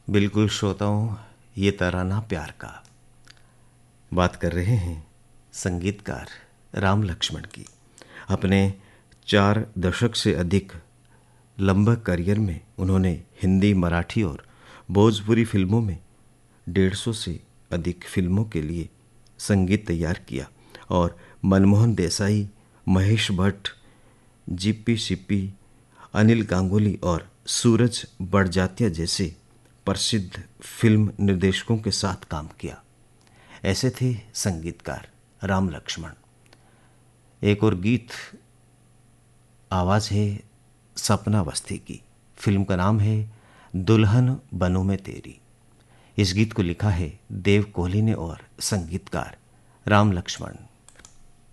बिल्कुल श्रोताओं, ये तराना प्यार का। बात कर रहे हैं संगीतकार राम लक्ष्मण की। अपने 4 दशक से अधिक लंबा करियर में उन्होंने हिंदी, मराठी और भोजपुरी फिल्मों में 150 से अधिक फिल्मों के लिए संगीत तैयार किया और मनमोहन देसाई, महेश भट्ट, जीपी सिप्पी, अनिल गांगुली और सूरज बड़जात्या जैसे प्रसिद्ध फिल्म निर्देशकों के साथ काम किया। ऐसे थे संगीतकार राम लक्ष्मण। एक और गीत आवाज़ है सपना अवस्थी की। फिल्म का नाम है दुल्हन बनूं मैं तेरी। इस गीत को लिखा है देव कोहली ने और संगीतकार राम लक्ष्मण।